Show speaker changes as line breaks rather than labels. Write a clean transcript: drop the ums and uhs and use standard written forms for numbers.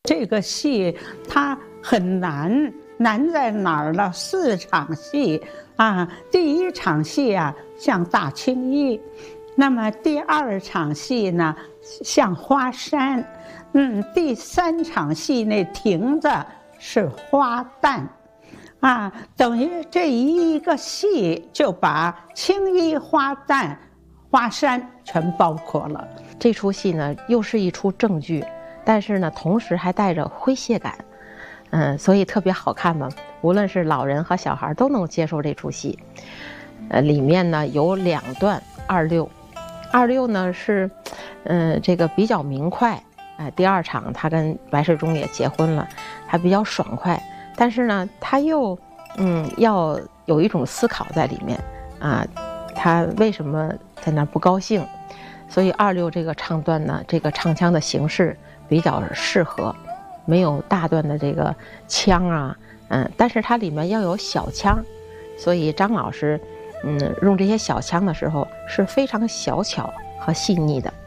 这个戏它很难，难在哪儿呢？4场戏啊，第1场戏啊像大青衣，那么第2场戏呢像花山，第3场戏那亭子是花旦，啊，等于这一个戏就把青衣、花旦、花山全包括了。
这出戏呢，又是一出正剧，但是呢，同时还带着诙谐感，所以特别好看嘛。无论是老人和小孩都能接受这出戏。里面呢有2段26呢是，这个比较明快，第2场他跟白世忠也结婚了，还比较爽快。但是呢，他又，要有一种思考在里面啊，他为什么在那不高兴？所以26这个唱段呢，这个唱腔的形式比较适合，没有大段的这个腔啊，但是它里面要有小腔，所以张老师，用这些小腔的时候是非常小巧和细腻的。